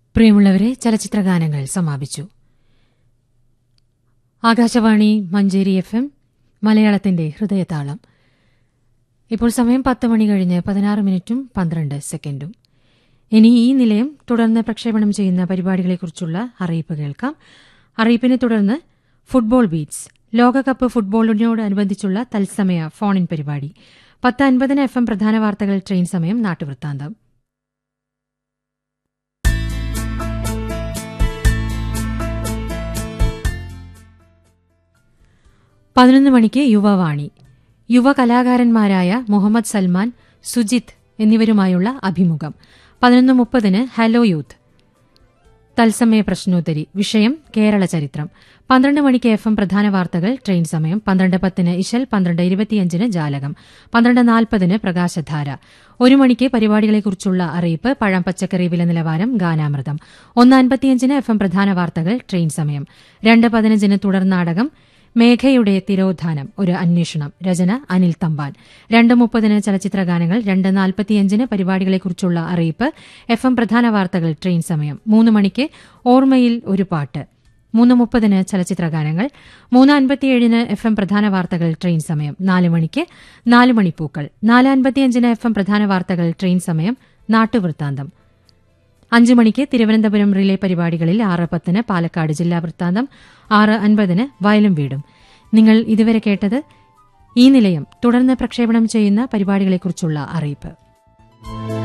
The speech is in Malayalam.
പ്രിയമുള്ളവരെ, ചലച്ചിത്രഗാനങ്ങൾ സമാപിച്ചു. ആകാശവാണി മഞ്ചേരി FM മലയാളത്തിന്റെ ഹൃദയതാളം. ഇപ്പോൾ സമയം 10 മണി കഴിഞ്ഞ് 16 മിനിറ്റും 12 സെക്കൻഡും. ഇനി ഈ നിലയം തുടർന്ന് പ്രക്ഷേപണം ചെയ്യുന്ന പരിപാടികളെക്കുറിച്ചുള്ള അറിയിപ്പ് കേൾക്കാം. അറിയിപ്പിനെ തുടർന്ന് ഫുട്ബോൾ ബീറ്റ്സ്, ലോകകപ്പ് ഫുട്ബോളിനോടനുബന്ധിച്ചുള്ള തത്സമയ ഫോൺ ഇൻ പരിപാടി. 10:50 FM പ്രധാന വാർത്തകൾ, ട്രെയിൻ സമയം, നാട്ടുവൃത്താന്തം. 11 മണിക്ക് യുവവാണി. യുവ കലാകാരന്മാരായ മുഹമ്മദ് സൽമാൻ, സുജിത് എന്നിവരുമായുള്ള അഭിമുഖം. 11:30 ഹലോ യൂത്ത്, തത്സമയ പ്രശ്നോത്തരി. വിഷയം കേരള ചരിത്രം. 12 മണിക്ക് FM പ്രധാന വാർത്തകൾ, ട്രെയിൻ സമയം. 12:10 ഇശൽ, 12:25 ജാലകം, 12:40 പ്രകാശധാര. 1 മണിക്ക് പരിപാടികളെക്കുറിച്ചുള്ള അറിയിപ്പ്, പഴം പച്ചക്കറി വില നിലവാരം, ഗാനാമൃതം. 1:55 FM പ്രധാന വാർത്തകൾ, ട്രെയിൻ സമയം. 2:15 തുടർ നാടകം മേഘയുടെ തിരോധാനം, ഒരു അന്വേഷണം. രചന അനിൽ തമ്പാൻ. 2:30 ചലച്ചിത്രഗാനങ്ങൾ. 2:45 പരിപാടികളെക്കുറിച്ചുള്ള അറിയിപ്പ്, FM പ്രധാന വാർത്തകൾ, ട്രെയിൻ സമയം. 3 മണിക്ക് ഓർമ്മയിൽ ഒരു പാട്ട്. 3:30 ചലച്ചിത്രഗാനങ്ങൾ. 3:57 FM പ്രധാന വാർത്തകൾ, ട്രെയിൻ സമയം. 4 മണിക്ക് 4 മണിപ്പൂക്കൾ. 4:55 FM പ്രധാന വാർത്തകൾ, ട്രെയിൻ സമയം, നാട്ടുവൃത്താന്തം. 5 മണിക്ക് തിരുവനന്തപുരം റിലേ പരിപാടികളിൽ 6:10 പാലക്കാട് ജില്ലാ വൃത്താന്തം, 6:50 വയലും വീടും. നിങ്ങൾ ഇതുവരെ കേട്ടത് ഈ നിലയം തുടർന്ന് പ്രക്ഷേപണം ചെയ്യുന്ന പരിപാടികളെക്കുറിച്ചുള്ള അറിയിപ്പ്.